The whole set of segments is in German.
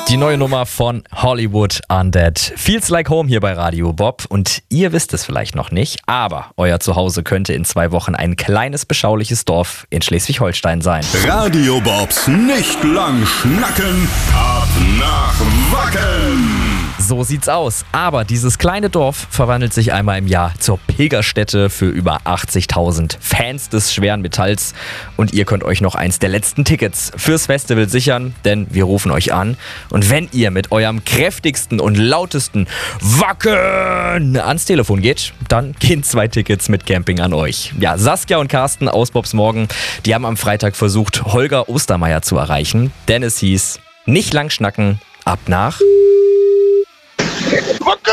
Die neue Nummer von Hollywood Undead. Feels Like Home hier bei Radio Bob. Und ihr wisst es vielleicht noch nicht, aber euer Zuhause könnte in 2 Wochen ein kleines, beschauliches Dorf in Schleswig-Holstein sein. Radio Bobs nicht lang schnacken, ab nach Wacken. So sieht's aus. Aber dieses kleine Dorf verwandelt sich einmal im Jahr zur Pilgerstätte für über 80.000 Fans des schweren Metalls. Und ihr könnt euch noch eins der letzten Tickets fürs Festival sichern, denn wir rufen euch an. Und wenn ihr mit eurem kräftigsten und lautesten Wacken ans Telefon geht, dann gehen 2 Tickets mit Camping an euch. Ja, Saskia und Carsten aus Bobs Morgen, die haben am Freitag versucht, Holger Ostermeier zu erreichen. Denn es hieß, nicht lang schnacken, ab nach... Wacken!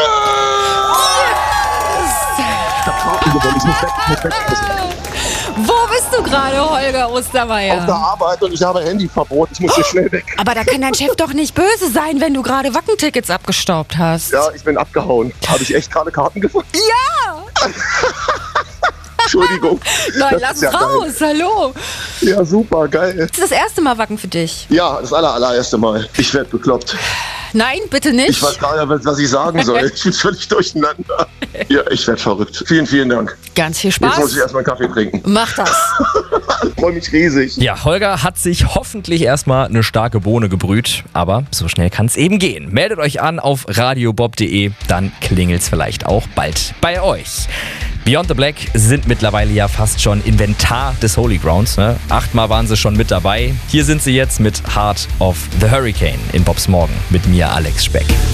Wo bist du gerade, Holger Ostermeier? Auf der Arbeit und ich habe Handyverbot. Ich muss hier schnell weg. Aber da kann dein Chef doch nicht böse sein, wenn du gerade Wackentickets abgestaubt hast. Ja, ich bin abgehauen. Habe ich echt gerade Karten gefunden? Ja! Entschuldigung. Nein, Das lass ist ja raus, hallo. Ja, super, geil. Das ist das erste Mal Wacken für dich. Ja, das allererste Mal. Ich werde bekloppt. Nein, bitte nicht. Ich weiß gar nicht, was ich sagen soll. Ich bin völlig durcheinander. Ja, ich werde verrückt. Vielen, vielen Dank. Ganz viel Jetzt muss Spaß. ich erstmal einen Kaffee trinken. Mach das. Ich freue mich riesig. Ja, Holger hat sich hoffentlich erstmal eine starke Bohne gebrüht, aber so schnell kann es eben gehen. Meldet euch an auf radiobob.de, dann klingelt's vielleicht auch bald bei euch. Beyond the Black sind mittlerweile ja fast schon Inventar des Holy Grounds. Ne? 8-mal waren sie schon mit dabei. Hier sind sie jetzt mit Heart of the Hurricane in Bobs Morgen mit mir, Alex Speck.